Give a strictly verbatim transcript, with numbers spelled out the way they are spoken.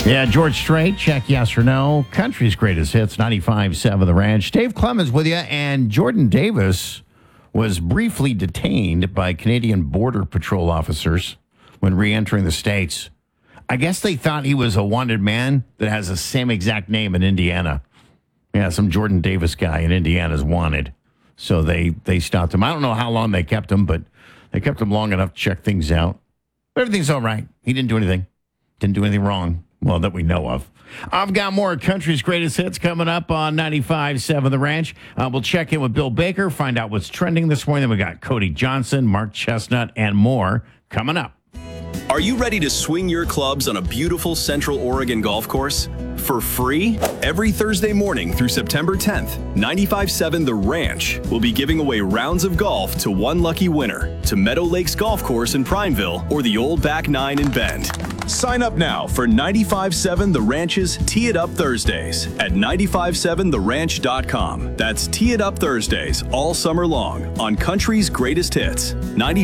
Yeah, George Strait, check yes or no. Country's greatest hits, ninety-five point seven The Ranch. Dave Clemens with you, and Jordan Davis was briefly detained by Canadian Border Patrol officers when re-entering the States. I guess they thought he was a wanted man that has the same exact name in Indiana. Yeah, some Jordan Davis guy in Indiana is wanted. So they, they stopped him. I don't know how long they kept him, but they kept him long enough to check things out. But everything's all right. He didn't do anything. Didn't do anything wrong. Well, that we know of. I've got more country's greatest hits coming up on ninety-five point seven The Ranch. Uh, we'll check in with Bill Baker, find out what's trending this morning. Then we got Cody Johnson, Mark Chestnut, and more coming up. Are you ready to swing your clubs on a beautiful Central Oregon golf course? For free? Every Thursday morning through September tenth, ninety-five point seven The Ranch will be giving away rounds of golf to one lucky winner to Meadow Lakes Golf Course in Prineville or the Old Back Nine in Bend. Sign up now for ninety-five point seven The Ranch's Tee It Up Thursdays at nine five seven the ranch dot com. That's Tee It Up Thursdays all summer long on Country's Greatest Hits. ninety